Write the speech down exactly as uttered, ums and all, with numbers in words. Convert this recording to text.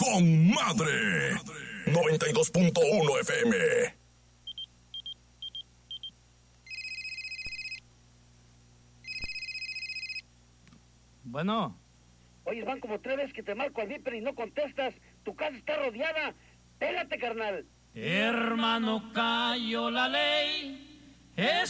con madre. noventa y dos punto uno F M. Bueno. Oye, van como tres veces que te marco al Viper y no contestas. Tu casa está rodeada. Pégate, carnal. Hermano, cayó la ley. Es